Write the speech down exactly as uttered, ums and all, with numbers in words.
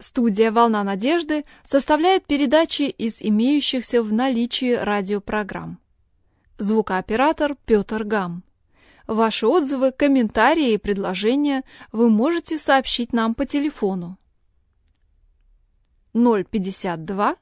Студия «Волна надежды» составляет передачи из имеющихся в наличии радиопрограмм. Звукооператор Петр Гам. Ваши отзывы, комментарии и предложения вы можете сообщить нам по телефону ноль пятьдесят два